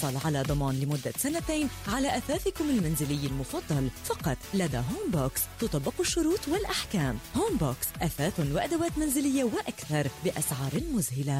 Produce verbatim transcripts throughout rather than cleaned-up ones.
احصل على ضمان لمدة سنتين على أثاثكم المنزلي المفضل فقط لدى هوم بوكس. تطبق الشروط والأحكام. هوم بوكس، أثاث وأدوات منزلية وأكثر بأسعار مذهلة.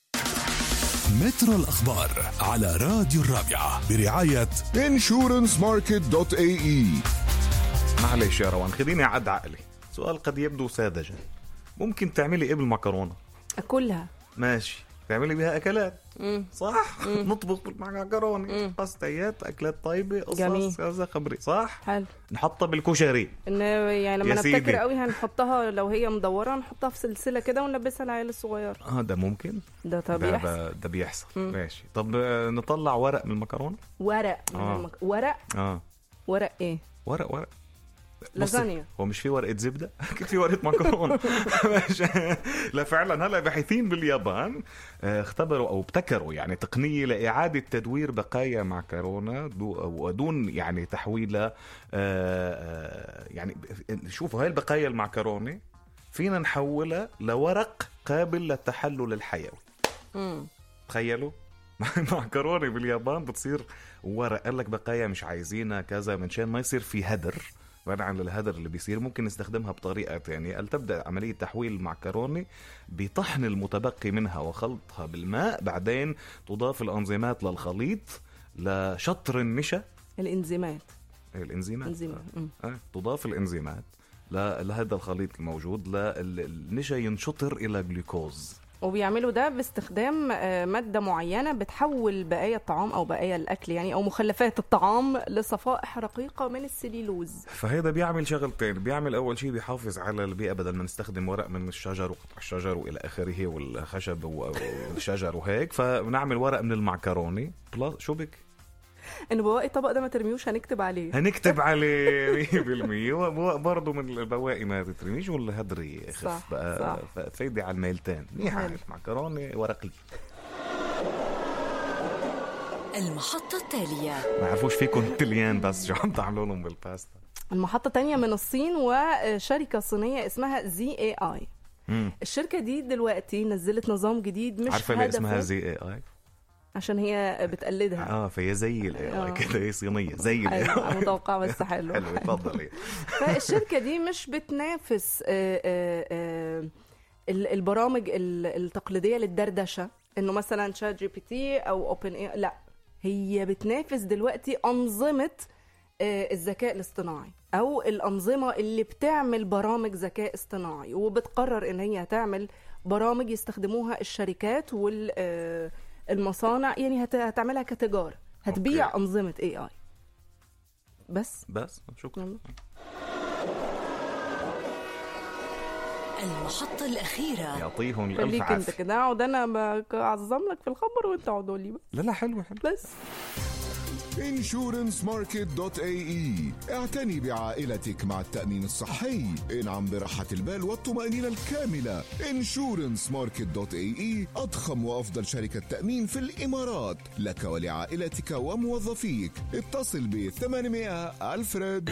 مترو الأخبار على راديو الرابعة برعاية إنشورنس ماركت دوت إيه إي. معلش يا روان، خليني أعد عقلي. سؤال قد يبدو ساذجا. ممكن تعملي إيه بالمكرونة؟ أكلها. ماشي، تعملي بها أكلات. مم. صح. مم. نطبخ بالمكرونة، قصتيات، أكلات طيبة، قصص كذا خبري. صح. حلو. نحطها بالكشري. إنه يعني لما يا سيدي. نفتكر قوي هنحطها لو هي مدورة نحطها في سلسلة كده ونلبسها العيال الصغير. اه ده ممكن. ده طب ده, بيحصل. ده, ده بيحصل. مم. ماشي. طب آه، نطلع ورق من المكرونة. ورق من آه. المك... ورق اه ورق ايه؟ ورق ورق لازانيا. هو مش في ورقة زبدة؟ كيف في ورقة مكرونة؟ لا فعلا هلا باحثين باليابان اختبروا او ابتكروا يعني تقنية لإعادة تدوير بقايا معكرونة ودون يعني تحويلها. يعني شوفوا هاي البقايا المعكرونة فينا نحولها لورق قابل للتحلل الحيوي. امم تخيلوا معكرونة باليابان بتصير ورق. قال لك بقايا مش عايزينها كذا منشان ما يصير في هدر. بعد عن الهدر اللي بيصير ممكن نستخدمها بطريقة تانية. قال تبدأ عملية تحويل المعكرونة بطحن المتبقي منها وخلطها بالماء، بعدين تضاف الأنزيمات للخليط لشطر النشا. الإنزيمات الإنزيمات إنزيمات. آه. تضاف الإنزيمات لهذا الخليط الموجود للنشا ينشطر إلى جلوكوز. وبيعملوا ده باستخدام مادة معينة بتحول بقايا الطعام أو بقايا الأكل يعني أو مخلفات الطعام لصفائح رقيقة من السليلوز. فهذا بيعمل شغلتين. بيعمل أول شيء بيحافظ على البيئة بدل ما نستخدم ورق من الشجر وقطع الشجر وإلى آخره والخشب والشجر وهيك، فنعمل ورق من المعكرونة. شو بك؟ إنه بواقي الطبق ده ما ترميوش هنكتب عليه. هنكتب عليه مية بالمية. برضو من البواقي ما تترميش ولا هدري خف بقى. فايدي على الميلتين منيحة معكرونة ورقية. المحطة التالية. ما عرفوش فيكم تليان بس شو عم تعملوا لهم بالباستا. المحطة تانية من الصين وشركة صينية اسمها زي اي اي. الشركة دي دلوقتي نزلت نظام جديد مش عارفة ليه اسمها زي اي اي؟ عشان هي بتقلدها. اه فهي زي الاي اي كده، هي صينية زي الاي اي. متوقع بس حلو. حلو اتفضلي. فالشركة دي مش بتنافس آآ آآ البرامج التقليدية للدردشة انه مثلا شات جي بي تي او اوبن اي. لا، هي بتنافس دلوقتي أنظمة الذكاء الاصطناعي او الأنظمة اللي بتعمل برامج ذكاء اصطناعي، وبتقرر ان هي تعمل برامج يستخدموها الشركات وال المصانع. يعني هتعملها كتجارة، هتبيع أوكي. أنظمة اي اي. بس بس شكرا. المحطة الأخيرة. يعطيهم الألف خليك عافية. انت كده اقعد انا بعظم لك في الخبر وانت اقعدوا لي بس. لا لا حلو حلو بس. إنشورنس ماركت دوت إيه إي. اعتني بعائلتك مع التأمين الصحي. انعم براحة البال والطمأنينة الكاملة. إنشورنس ماركت دوت إيه إي أضخم وأفضل شركة تأمين في الإمارات لك ولعائلتك وموظفيك. اتصل ب ثمانمائة ألفريد.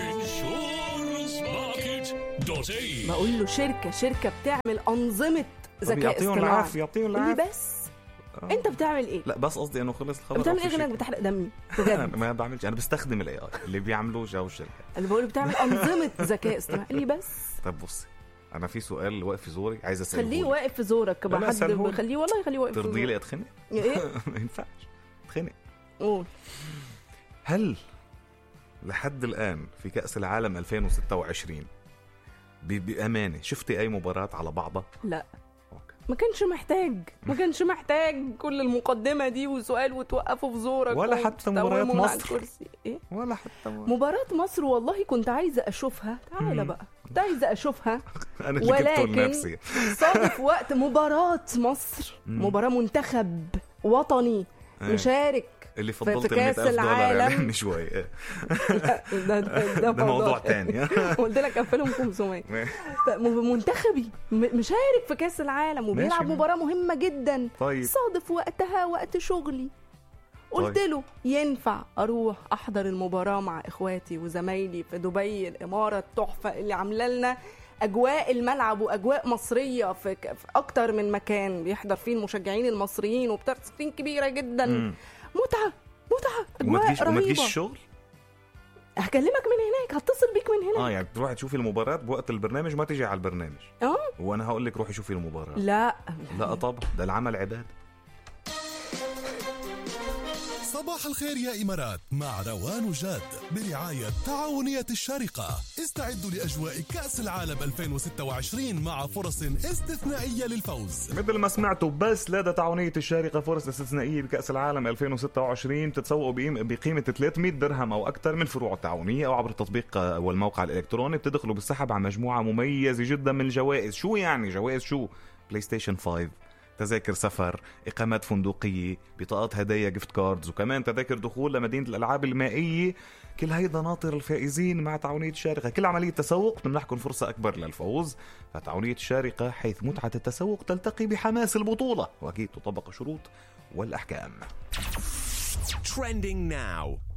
بقول له شركة شركة بتعمل أنظمة ذكاء اصطناعي. يعطيهم العافية. بس آه. انت بتعمل ايه؟ لا بس قصدي انه خلص الخبر. بتعمل ايه غير انك بتحرق دمي؟ بجد ما بعملش، انا بستخدم الاي اي اللي بيعملوه جو الشركه. اللي بقول بتعمل انظمه ذكاء اصطناعي لي بس. طب بصي انا في سؤال واقف في زوري عايز اساله. خليه واقف في زورك بقى. حد خليه والله خليه واقف في زورك. ترضي لي اتخنق؟ ايه ما ينفعش اتخنق. قول. هل لحد الان في كأس العالم ألفين وستة وعشرين بامانه شفتي اي مباراه على بعضها؟ لا ما كانش محتاج ما كانش محتاج كل المقدمة دي وسؤال وتوقفوا في زورك ولا حتى مباراة مصر. إيه؟ ولا حتى مباراة مصر والله كنت عايزة أشوفها. تعالى بقى كنت عايزة أشوفها. أنا اللي جبته لنفسي. صادف وقت مباراة مصر مباراة منتخب وطني مشارك اللي فضلت في كاس العالم يعني شوي. ده, ده, ده, ده موضوع تاني. قلت لك قفلهم خمسمية. منتخبي مشارك في كاس العالم وبيلعب مباراة مهمة جدا. طيب. صادف وقتها وقت شغلي. قلت طيب. له ينفع أروح أحضر المباراة مع إخواتي وزمايلي في دبي الإمارة التحفة اللي عاملة لنا أجواء الملعب وأجواء مصرية في أكتر من مكان بيحضر فيه المشجعين المصريين وبتاع سكرين كبيرة جدا. م. متعة متعه، وما اجواء تجيش وما تجيش رهيبه. الشغل. هكلمك من هناك، هتصل بيك من هناك. اه يعني تروحي تشوفي المباراة بوقت البرنامج، ما تيجي على البرنامج. اه وانا هقول لك روحي شوفي المباراة. لا لا طبعا، ده العمل عبادة. صباح الخير يا إمارات مع روان وجاد برعاية تعاونية الشارقة. استعدوا لأجواء كأس العالم ألفين وستة وعشرين مع فرص استثنائية للفوز. مثل ما سمعتوا، بس لدى تعاونية الشارقة فرص استثنائية بكأس العالم ألفين وستة وعشرين. تتسوقوا بقيمة ثلاثمية درهم أو أكثر من فروع التعاونية أو عبر التطبيق والموقع الإلكتروني. بتدخلوا بالسحب على مجموعة مميزة جدا من الجوائز. شو يعني جوائز؟ شو؟ بلاي ستيشن خمسة، تذاكر سفر، إقامات فندقية، بطاقات هدايا جيفت كاردز، وكمان تذاكر دخول لمدينة الألعاب المائية. كل هيدا ناطر الفائزين مع تعاونية الشارقة. كل عملية تسوق تمنحكم فرصة أكبر للفوز. فتعاونية الشارقة حيث متعة التسوق تلتقي بحماس البطولة، وأكيد تطبق الشروط والأحكام. Trending now.